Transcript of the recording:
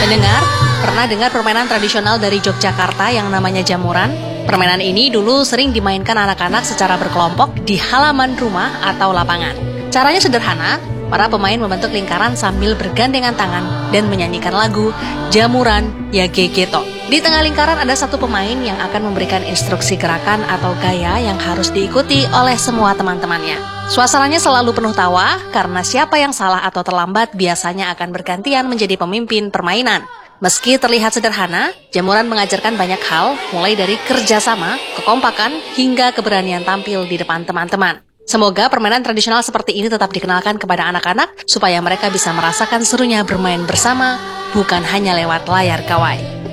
Pendengar, pernah dengar permainan tradisional dari Yogyakarta yang namanya jamuran? Permainan ini dulu sering dimainkan anak-anak secara berkelompok di halaman rumah atau lapangan. Caranya sederhana, para pemain membentuk lingkaran sambil bergandengan tangan dan menyanyikan lagu Jamuran Ya Gegeto. Di tengah lingkaran ada satu pemain yang akan memberikan instruksi gerakan atau gaya yang harus diikuti oleh semua teman-temannya. Suasananya selalu penuh tawa karena siapa yang salah atau terlambat biasanya akan bergantian menjadi pemimpin permainan. Meski terlihat sederhana, jamuran mengajarkan banyak hal, mulai dari kerjasama, kekompakan, hingga keberanian tampil di depan teman-teman. Semoga permainan tradisional seperti ini tetap dikenalkan kepada anak-anak supaya mereka bisa merasakan serunya bermain bersama, bukan hanya lewat layar gawai.